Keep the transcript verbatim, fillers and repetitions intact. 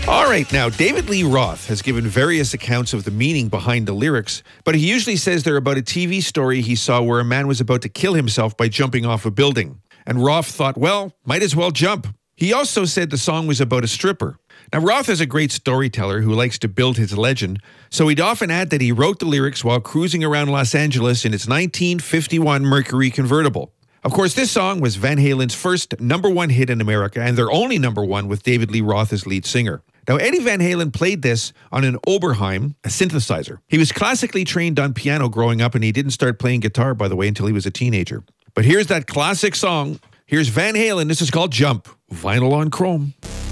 All right, now, David Lee Roth has given various accounts of the meaning behind the lyrics, but he usually says they're about a T V story he saw where a man was about to kill himself by jumping off a building. And Roth thought, well, might as well jump. He also said the song was about a stripper. Now, Roth is a great storyteller who likes to build his legend, so he'd often add that he wrote the lyrics while cruising around Los Angeles in his nineteen fifty-one Mercury convertible. Of course, this song was Van Halen's first number one hit in America and their only number one with David Lee Roth as lead singer. Now, Eddie Van Halen played this on an Oberheim, a synthesizer. He was classically trained on piano growing up, and he didn't start playing guitar, by the way, until he was a teenager. But here's that classic song. Here's Van Halen. This is called Jump. Vinyl on chrome.